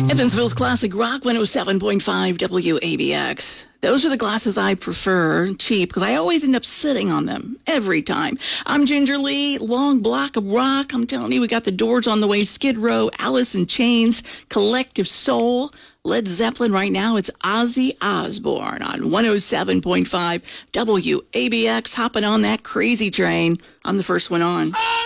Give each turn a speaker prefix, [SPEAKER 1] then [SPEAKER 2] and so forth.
[SPEAKER 1] Evansville's Classic Rock 107.5 WABX. Those are the glasses I prefer, cheap, because I always end up sitting on them every time. I'm Ginger Lee, long block of rock. I'm telling you, we got the Doors on the way, Skid Row, Alice in Chains, Collective Soul, Led Zeppelin. Right now, it's Ozzy Osbourne on 107.5 WABX, hopping on that crazy train. I'm the first one on.